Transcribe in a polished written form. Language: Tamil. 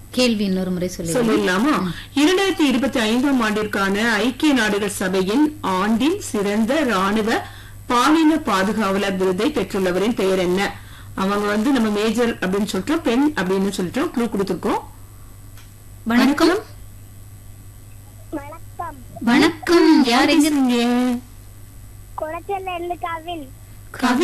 கேள்வி இன்னொரு முறை சொல்லலாமா? 2025ஆம் ஆண்டிற்கான ஐக்கிய நாடுகள் சபையின் ஆண்டின் சிறந்த ராணுவ பாலின பாதுகாவலர் விருதை பெற்றுள்ளவரின் பெயர் என்ன? அவங்க நம்ம மேஜர் அப்படின்னு சொல்லிட்டோம், பெண் அப்படின்னு சொல்லிட்டோம், க்ளூ கொடுத்திருக்கோம். வணக்கம். வணக்கம். யார் எங்க? குளச்சல்ல இருந்து கவின்.